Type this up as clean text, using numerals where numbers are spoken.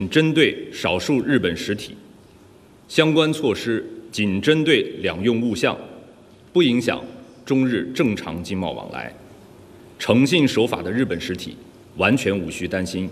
针对少数日本实体，相关措施仅针对两用物项，不影响中日正常经贸往来。诚信守法的日本实体完全无需担心